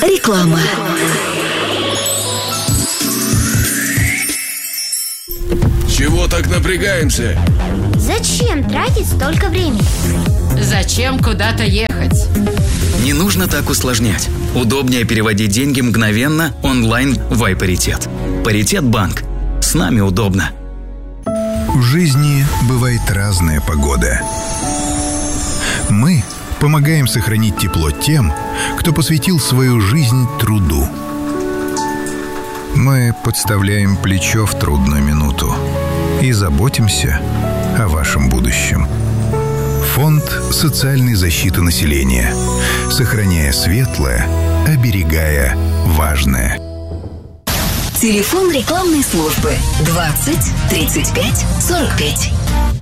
Реклама. Чего так напрягаемся? Зачем тратить столько времени? Зачем куда-то ехать? Не нужно так усложнять. Удобнее переводить деньги мгновенно, онлайн в iParitet. Паритет Банк. С нами удобно. В жизни бывает разная погода. Мы помогаем сохранить тепло тем, кто посвятил свою жизнь труду. Мы подставляем плечо в трудную минуту и заботимся о вашем будущем. Фонд социальной защиты населения. Сохраняя светлое, оберегая важное. Телефон рекламной службы 20 35 45.